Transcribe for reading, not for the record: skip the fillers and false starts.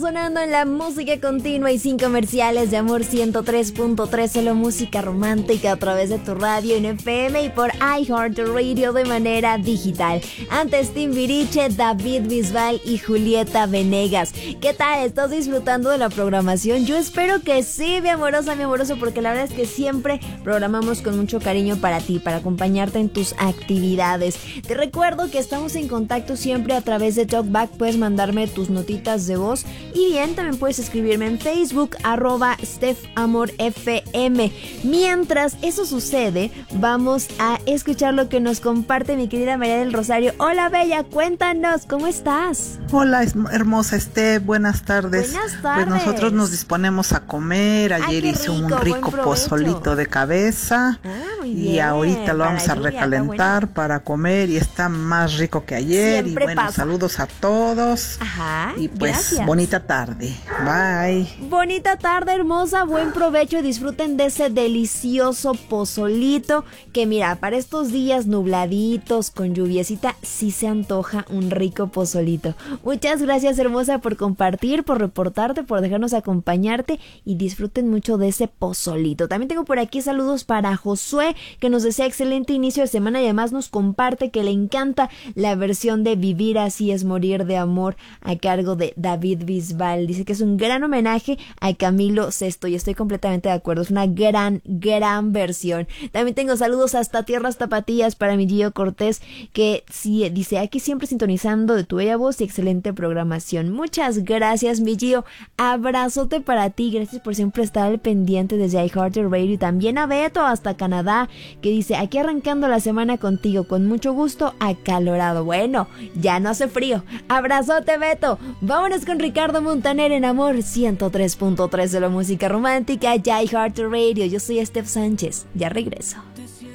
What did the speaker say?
sonando en la música continua y sin comerciales de Amor 103.3, solo música romántica a través de tu radio en FM y por iHeartRadio de manera digital. Antes Timbiriche, David Bisbal y Julieta Venegas. ¿Qué tal? ¿Estás disfrutando de la programación? Yo espero que sí, mi amorosa, mi amoroso, porque la verdad es que siempre programamos con mucho cariño para ti, para acompañarte en tus actividades. Te recuerdo que estamos en contacto siempre a través de TalkBack. Puedes mandarme tus notitas de voz y bien, también puedes escribirme en Facebook @StephAmorFM. Mientras eso sucede, vamos a escuchar lo que nos comparte mi querida María del Rosario. Hola bella, cuéntanos, ¿cómo estás? Hola hermosa Steph, buenas tardes. Buenas tardes. Pues nosotros nos disponemos a comer. Ayer hice un rico pozolito de cabeza. Muy bien. Y ahorita lo vamos a lluvia, recalentar para comer y está más rico que ayer. Siempre y bueno, pasa. Saludos a todos. Ajá, y pues gracias. bonita tarde. Bye. Bonita tarde, hermosa, buen provecho y disfruten de ese delicioso pozolito que mira, para estos días nubladitos con lluviecita sí se antoja un rico pozolito. Muchas gracias, hermosa, por compartir, por reportarte, por dejarnos acompañarte y disfruten mucho de ese pozolito. También tengo por aquí saludos para Josué, que nos desea excelente inicio de semana y además nos comparte que le encanta la versión de Vivir así es morir de amor a cargo de David Bisbal. Dice que es un gran homenaje a Camilo Sesto y estoy completamente de acuerdo, es una gran versión. También tengo saludos hasta Tierras Tapatías para mi Gio Cortés, que sí, dice aquí siempre sintonizando de tu bella voz y excelente programación. Muchas gracias, mi Gio, abrazote para ti, gracias por siempre estar al pendiente desde iHeartRadio y también a Beto hasta Canadá, que dice aquí arrancando la semana contigo, con mucho gusto, acalorado. Bueno, ya no hace frío. Abrazote, Beto. Vámonos con Ricardo Montaner en Amor 103.3 de la música romántica, ya iHeartRadio. Yo soy Steph Sánchez. Ya regreso.